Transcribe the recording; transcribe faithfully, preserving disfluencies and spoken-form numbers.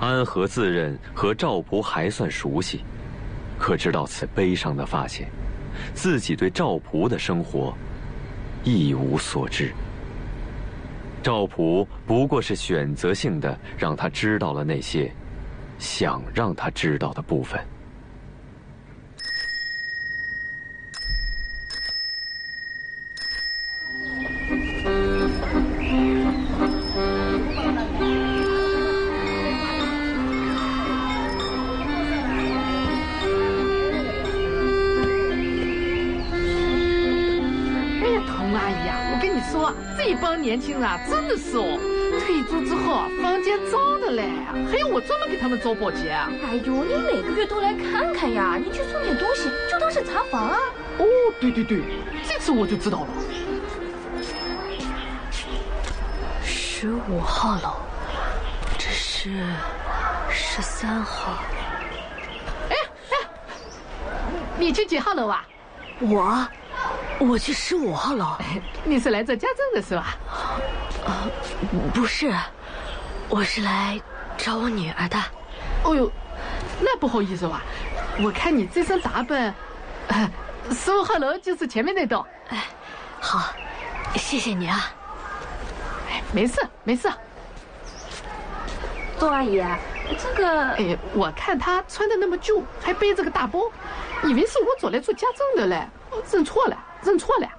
安和自认和赵普还算熟悉，可直到此悲伤地发现，自己对赵普的生活一无所知。赵普不过是选择性的让他知道了那些想让他知道的部分。 这帮年轻人啊，真的是哦，退租之后啊，房间脏的嘞，还要我专门给他们做保洁啊。 哎呦，你每个月都来看看呀，你去送点东西，就当是查房啊。 哦，对对对，这次我就知道了。 十五号楼，这是十三号。 哎哎，你去几号楼啊？ 我。我去十五号楼。 你是来做家政的是吧？ 呃，不是，我是来找我女儿的。 哦呦，那不好意思吧？我看你这身打扮，呃，十五号楼就是前面那栋。 哎，好，谢谢你啊。 哎，没事没事。 周阿姨，这个…… 哎，我看她穿的那么旧，还背着个大包，以为是我走来做家政的嘞，认错了。认错了，